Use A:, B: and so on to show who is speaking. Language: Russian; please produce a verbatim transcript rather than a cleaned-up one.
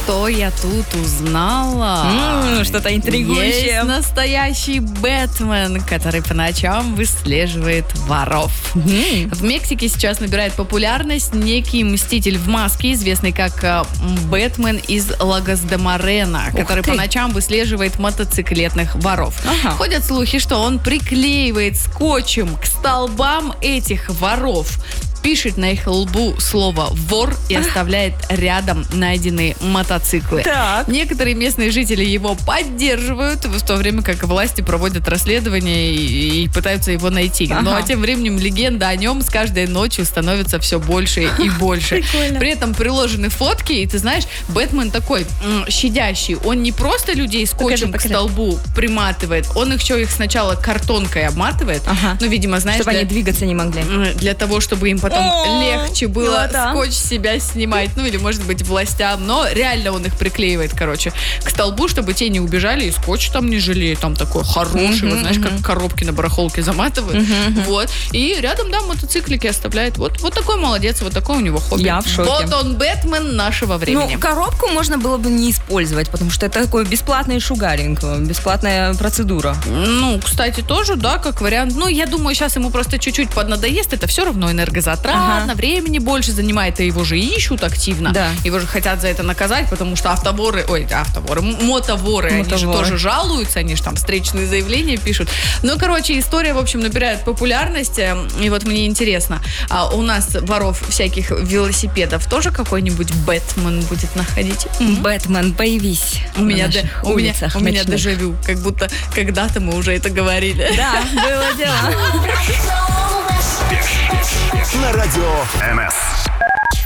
A: Что я тут узнала?
B: М, что-то интригующее.
A: Есть настоящий Бэтмен, который по ночам выслеживает воров.
B: М.
A: В Мексике сейчас набирает популярность некий мститель в маске, известный как э, Бэтмен из Лагос-де-Морено, который
B: ты.
A: по ночам выслеживает мотоциклетных воров.
B: Ага.
A: Ходят слухи, что он приклеивает скотчем к столбам этих воров, пишет на их лбу слово «вор» и оставляет рядом найденные мотоциклы.
B: Так.
A: Некоторые местные жители его поддерживают, в то время как власти проводят расследование и, и пытаются его найти.
B: Ага.
A: Ну а тем временем легенда о нем с каждой ночью становится все больше и больше.
B: Прикольно.
A: При этом приложены фотки, и ты знаешь, Бэтмен такой м, щадящий. Он не просто людей скотчем
B: покажи.
A: к столбу приматывает, он их еще их сначала картонкой обматывает.
B: Ага.
A: Ну, видимо, знаешь,
B: Чтобы
A: для-
B: они двигаться не могли.
A: М, для того, чтобы им потом
B: О,
A: легче было
B: милота.
A: скотч с себя снимать, ну или, может быть, властям, но реально он их приклеивает, короче, к столбу, чтобы те не убежали, и скотч там не жалеет, там такой хороший, вот, знаешь, как коробки на барахолке заматывают, вот, и рядом, да, мотоциклики оставляет, вот, вот такой молодец, вот такое у него хобби.
B: Я в шоке.
A: Вот он Бэтмен нашего времени.
B: Ну, коробку можно было бы не использовать, потому что это такой бесплатный шугаринг, бесплатная процедура.
A: Ну, кстати, тоже, да, как вариант. Ну, я думаю, сейчас ему просто чуть-чуть поднадоест. Это все равно энергозатратно,
B: Ага.
A: времени больше занимает, и его же ищут активно.
B: Да.
A: Его же хотят за это наказать, потому что автоворы, ой, автоворы, м- мотоворы, они же
B: Мотоворы.
A: тоже жалуются, они же там встречные заявления пишут. Ну, короче, история, в общем, набирает популярность. э, И вот мне интересно, а у нас воров всяких велосипедов тоже какой-нибудь Бэтмен будет находить? М?
B: Бэтмен, появись.
A: У меня,
B: на
A: да-
B: наших
A: у меня,
B: улицах
A: у меня
B: ночных.
A: дежавю, как будто когда-то мы уже это говорили.
B: Да, было дело.
C: На радио эн эс.